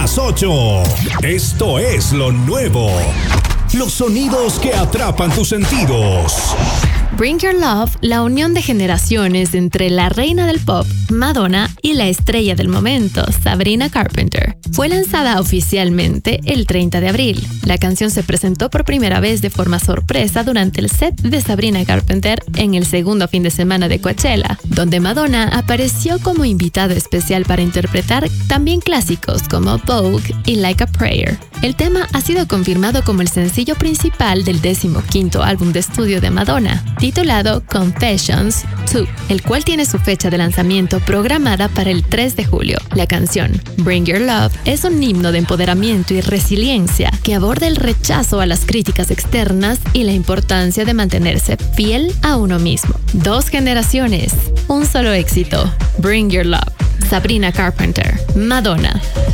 las 8. Esto es lo nuevo. Los sonidos que atrapan tus sentidos. Bring Your Love, la unión de generaciones entre la reina del pop, Madonna, y la estrella del momento, Sabrina Carpenter, fue lanzada oficialmente el 30 de abril. La canción se presentó por primera vez de forma sorpresa durante el set de Sabrina Carpenter en el segundo fin de semana de Coachella, donde Madonna apareció como invitada especial para interpretar también clásicos como Vogue y Like a Prayer. El tema ha sido confirmado como el sencillo principal del 15º álbum de estudio de Madonna, titulado Confessions 2, el cual tiene su fecha de lanzamiento programada para el 3 de julio. La canción Bring Your Love es un himno de empoderamiento y resiliencia que aborda el rechazo a las críticas externas y la importancia de mantenerse fiel a uno mismo. 2 generaciones, un solo éxito. Bring Your Love. Sabrina Carpenter, Madonna.